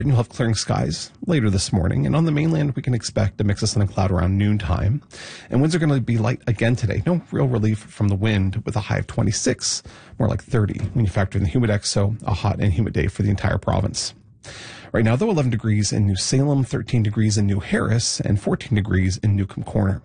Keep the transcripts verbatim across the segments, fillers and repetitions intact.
You'll have clearing skies later this morning, and on the mainland we can expect a mix of sun and cloud around noontime. And winds are going to be light again today. No real relief from the wind, with a high of twenty-six, more like thirty when you factor in the humidex, so a hot and humid day for the entire province. Right now, though, eleven degrees in New Salem, thirteen degrees in New Harris, and fourteen degrees in Newcomb Corner.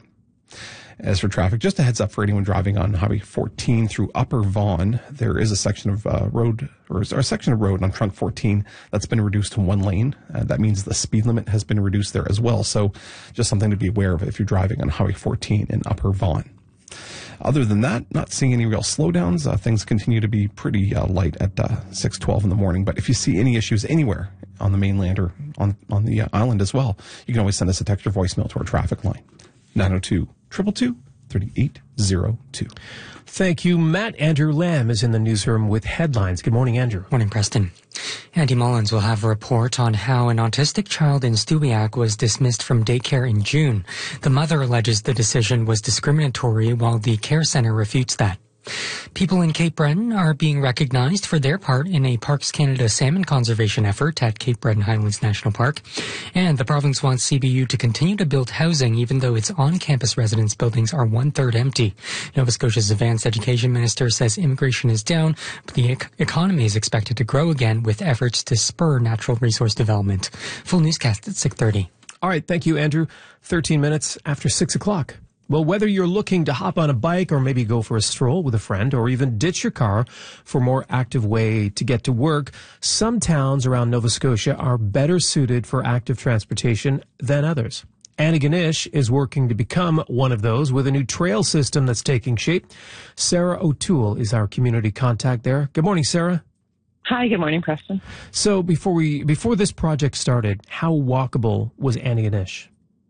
As for traffic, just a heads up for anyone driving on Highway fourteen through Upper Vaughan. There is a section of uh, road, or, or a section of road on Trunk fourteen that's been reduced to one lane. Uh, that means the speed limit has been reduced there as well. So just something to be aware of if you're driving on Highway fourteen in Upper Vaughan. Other than that, not seeing any real slowdowns. Uh, things continue to be pretty uh, light at uh, six twelve in the morning. But if you see any issues anywhere on the mainland or on, on the uh, island as well, you can always send us a text or voicemail to our traffic line, nine oh two, two two two, three eight zero two. Thank you, Matt. Andrew Lamb is in the newsroom with headlines. Good morning, Andrew. Morning, Preston. Andy Mullins will have a report on how an autistic child in Stewiacke was dismissed from daycare in June. The mother alleges the decision was discriminatory, while the care center refutes that. People in Cape Breton are being recognized for their part in a Parks Canada salmon conservation effort at Cape Breton Highlands National Park. And the province wants C B U to continue to build housing even though its on-campus residence buildings are one-third empty. Nova Scotia's advanced education minister says immigration is down, but the ec- economy is expected to grow again with efforts to spur natural resource development. Full newscast at six thirty. All right, thank you, Andrew. thirteen minutes after six o'clock. Well, whether you're looking to hop on a bike or maybe go for a stroll with a friend or even ditch your car for a more active way to get to work, some towns around Nova Scotia are better suited for active transportation than others. Antigonish is working to become one of those with a new trail system that's taking shape. Sarah O'Toole is our community contact there. Good morning, Sarah. Hi, good morning, Preston. So before we before this project started, how walkable was Antigonish?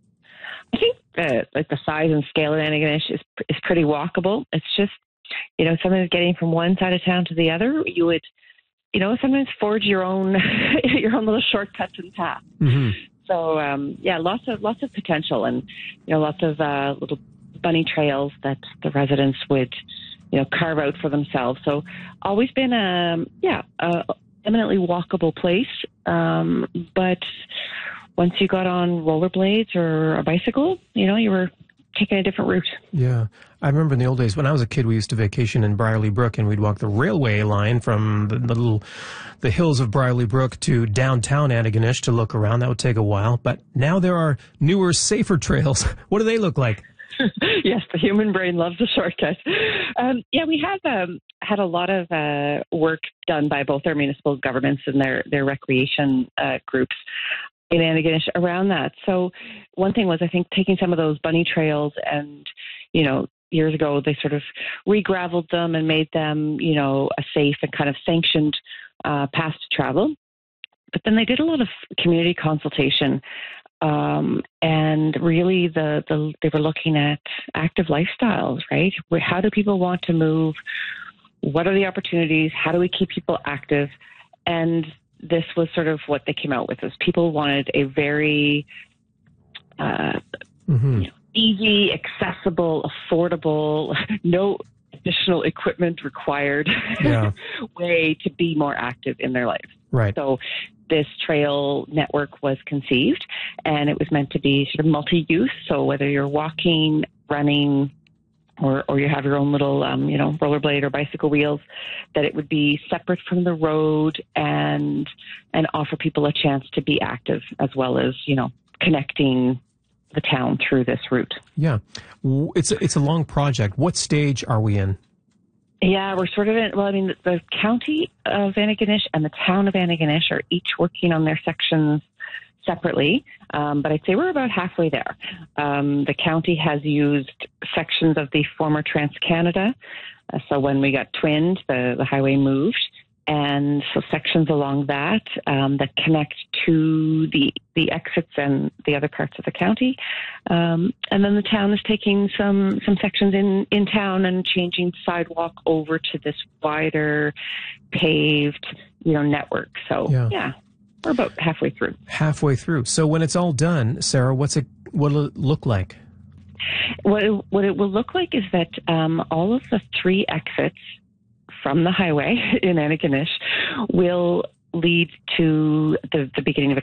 I think the like the size and scale of Antigonish is is pretty walkable. It's just, you know, sometimes getting from one side of town to the other, you would, you know, sometimes forge your own your own little shortcuts and paths. Mm-hmm. So um, yeah, lots of lots of potential, and you know, lots of uh, little bunny trails that the residents would, you know, carve out for themselves. So always been a yeah a eminently walkable place, um, but once you got on rollerblades or a bicycle, you know, you were taking a different route. Yeah. I remember in the old days when I was a kid, we used to vacation in Brierley Brook, and we'd walk the railway line from the, the little, the hills of Brierley Brook to downtown Antigonish to look around. That would take a while. But now there are newer, safer trails. What do they look like? Yes, the human brain loves a shortcut. Um, yeah, we have um, had a lot of uh, work done by both our municipal governments and their, their recreation uh, groups in Antigonish around that. So one thing was, I think, taking some of those bunny trails and, you know, years ago they sort of re-graveled them and made them, you know, a safe and kind of sanctioned uh, path to travel. But then they did a lot of community consultation, um, and really the, the they were looking at active lifestyles, right? How do people want to move? What are the opportunities? How do we keep people active? And this was sort of what they came out with. Is people wanted a very uh, mm-hmm. you know, easy, accessible, affordable, no additional equipment required yeah. way to be more active in their life. Right. So this trail network was conceived, and it was meant to be sort of multi-use. So whether you're walking, running, or, or you have your own little, um, you know, rollerblade or bicycle wheels, that it would be separate from the road and and offer people a chance to be active, as well as, you know, connecting the town through this route. Yeah. It's a, it's a long project. What stage are we in? Yeah, we're sort of in, well, I mean, the, the county of Antigonish and the town of Antigonish are each working on their sections separately, um, but I'd say we're about halfway there. Um, the county has used sections of the former TransCanada. Uh, so when we got twinned, the, the highway moved, and so sections along that um, that connect to the the exits and the other parts of the county. Um, and then the town is taking some some sections in, in town and changing sidewalk over to this wider paved, you know, network. So yeah. yeah. We're about halfway through. Halfway through. So when it's all done, Sarah, what's it? What'll it look like? What it, what it will look like is that um, all of the three exits from the highway in Antigonish will lead to the, the beginning of a